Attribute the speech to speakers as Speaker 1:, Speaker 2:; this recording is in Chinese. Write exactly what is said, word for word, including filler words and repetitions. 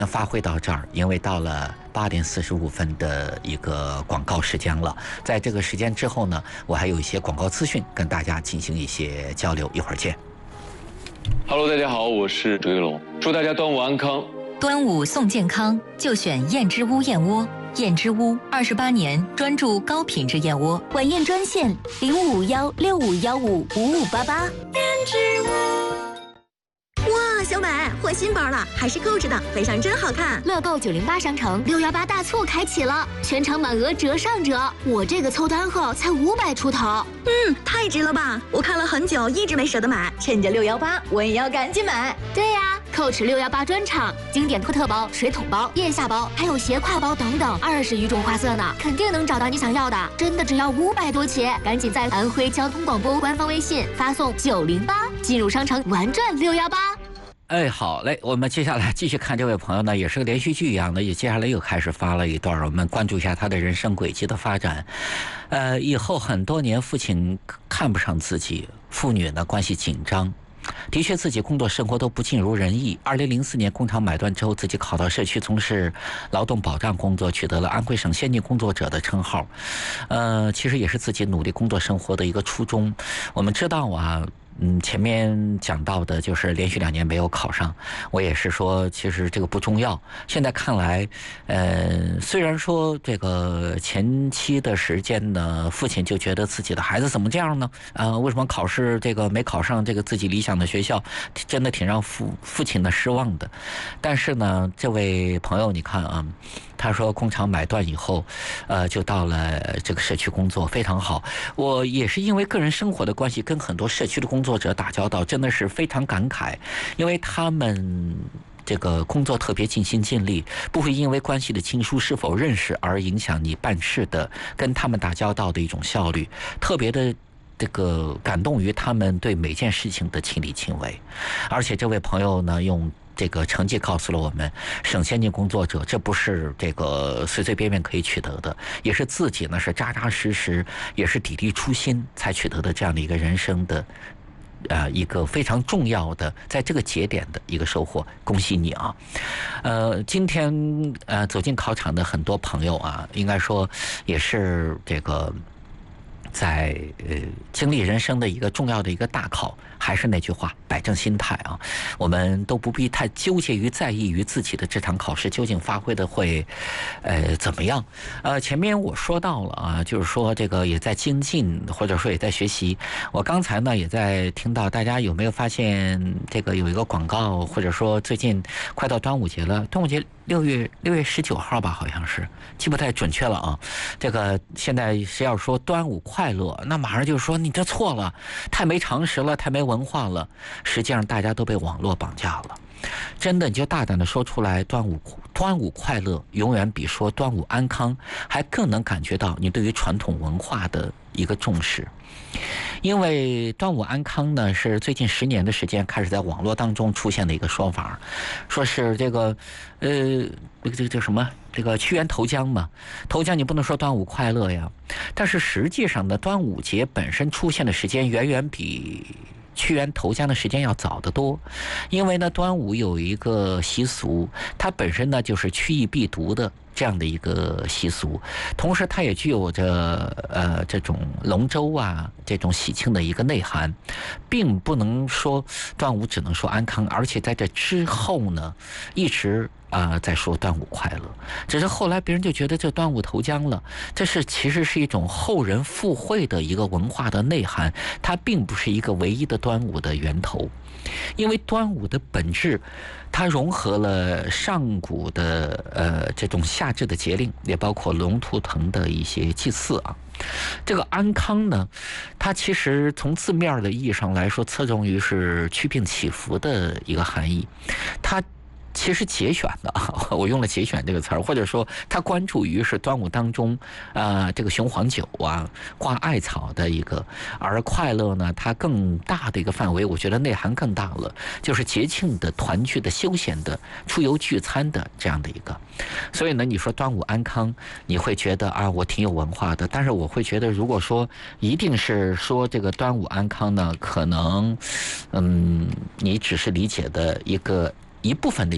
Speaker 1: 那发挥到这儿，因为到了八点四十五分的一个广告时间了，在这个时间之后呢，我还有一些广告资讯跟大家进行一些交流，一会儿见。
Speaker 2: Hello， 大家好，我是周一龙，祝大家端午安康。
Speaker 3: 端午送健康，就选燕之屋燕窝。燕之屋二十八年专注高品质燕窝，
Speaker 4: 晚宴专线零五五幺六五幺五五五八八。燕之屋。哇，小美换新包了，还是购置的，背上真好看。
Speaker 5: 乐购九零八商城六幺八大促开启了，全场满额折上折。我这个凑单后才五百出头，
Speaker 4: 嗯，太值了吧！我看了很久，一直没舍得买，趁着六幺八，我也要赶紧买。
Speaker 5: 对呀、啊，蔻驰六幺八专场，经典托特包、水桶包、腋下包，还有斜挎包等等，二十余种花色呢，肯定能找到你想要的。真的只要五百多起，赶紧在安徽交通广播官方微信发送九零八，进入商城玩转六幺八。
Speaker 1: 哎，好嘞，我们接下来继续看这位朋友呢，也是个连续剧一样的，也接下来又开始发了一段，我们关注一下他的人生轨迹的发展。呃，以后很多年，父亲看不上自己，父女呢关系紧张。的确，自己工作生活都不尽如人意。二零零四年工厂买断之后，自己考到社区从事劳动保障工作，取得了安徽省先进工作者的称号。呃，其实也是自己努力工作生活的一个初衷。我们知道啊。嗯，前面讲到的就是连续两年没有考上，我也是说，其实这个不重要。现在看来，呃，虽然说这个前期的时间呢，父亲就觉得自己的孩子怎么这样呢？啊、呃，为什么考试这个没考上这个自己理想的学校，真的挺让父父亲的失望的。但是呢，这位朋友，你看啊。他说工厂买断以后，呃，就到了这个社区工作，非常好。我也是因为个人生活的关系，跟很多社区的工作者打交道，真的是非常感慨，因为他们这个工作特别尽心尽力，不会因为关系的亲疏是否认识而影响你办事的跟他们打交道的一种效率，特别的。这个感动于他们对每件事情的亲力亲为，而且这位朋友呢，用这个成绩告诉了我们，省先进工作者这不是这个随随便便可以取得的，也是自己呢是扎扎实实，也是砥砺初心才取得的这样的一个人生的。呃，一个非常重要的，在这个节点的一个收获，恭喜你啊！呃，今天呃走进考场的很多朋友啊，应该说也是这个。在呃经历人生的一个重要的一个大考，还是那句话，摆正心态啊，我们都不必太纠结于在意于自己的这场考试究竟发挥的会呃怎么样。呃前面我说到了啊，就是说这个也在精进，或者说也在学习。我刚才呢也在听到大家有没有发现这个有一个广告，或者说最近快到端午节了，端午节六月六月十九号吧，好像是记不太准确了啊。这个现在谁要说端午快乐，那马上就说你这错了，太没常识了，太没文化了。实际上大家都被网络绑架了。真的，你就大胆的说出来，端午端午快乐，永远比说端午安康还更能感觉到你对于传统文化的一个重视。因为端午安康呢，是最近十年的时间开始在网络当中出现的一个说法，说是这个，呃，这个这个叫什么？这个屈原投江嘛，投江你不能说端午快乐呀。但是实际上呢，端午节本身出现的时间远远比屈原投江的时间要早得多，因为呢，端午有一个习俗，它本身呢就是趋疫避毒的这样的一个习俗，同时它也具有着呃这种龙舟啊这种喜庆的一个内涵，并不能说端午只能说安康，而且在这之后呢，一直啊、呃、在说端午快乐，只是后来别人就觉得这端午投江了，这是其实是一种后人附会的一个文化的内涵，它并不是一个唯一的端午的源头。因为端午的本质，它融合了上古的呃这种夏至的节令，也包括龙图腾的一些祭祀啊。这个安康呢，它其实从字面的意义上来说，侧重于是祛病祈福的一个含义。它其实节选的，我用了节选这个词儿，或者说他关注于是端午当中啊、呃、这个雄黄酒啊挂艾草的一个，而快乐呢它更大的一个范围，我觉得内涵更大了，就是节庆的团聚的休闲的出游聚餐的这样的一个。所以呢你说端午安康，你会觉得啊我挺有文化的，但是我会觉得如果说一定是说这个端午安康呢，可能嗯你只是理解的一个一部分的